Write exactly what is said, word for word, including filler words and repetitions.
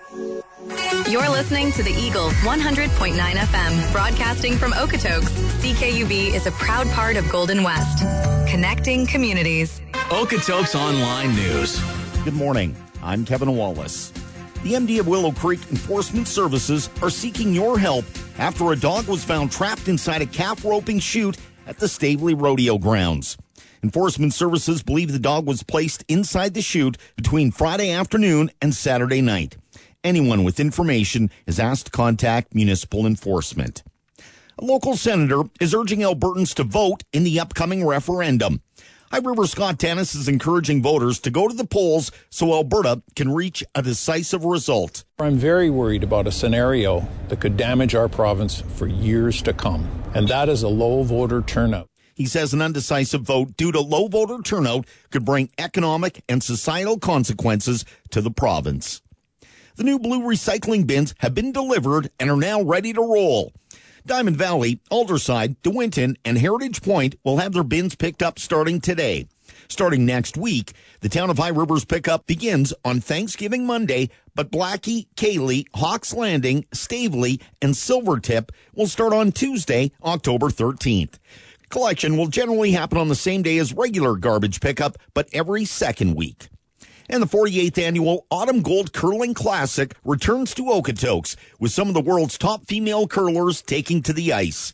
You're listening to the Eagle one hundred point nine F M, broadcasting from Okotoks. C K U B is a proud part of Golden West, connecting communities. Okotoks Online News. Good morning. I'm Kevin Wallace. The M D of Willow Creek Enforcement Services are seeking your help after a dog was found trapped inside a calf roping chute at the Staveley Rodeo grounds. Enforcement Services believe the dog was placed inside the chute between Friday afternoon and Saturday night. Anyone with information is asked to contact municipal enforcement. A local senator is urging Albertans to vote in the upcoming referendum. High River Scott Dennis is encouraging voters to go to the polls so Alberta can reach a decisive result. I'm very worried about a scenario that could damage our province for years to come, and that is a low voter turnout. He says an undecisive vote due to low voter turnout could bring economic and societal consequences to the province. The new blue recycling bins have been delivered and are now ready to roll. Diamond Valley, Alderside, DeWinton, and Heritage Point will have their bins picked up starting today. Starting next week, the Town of High River's pickup begins on Thanksgiving Monday, but Blackie, Cayley, Hawks Landing, Staveley, and Silvertip will start on Tuesday, October thirteenth. Collection will generally happen on the same day as regular garbage pickup, but every second week. And the forty-eighth Annual Autumn Gold Curling Classic returns to Okotoks, with some of the world's top female curlers taking to the ice.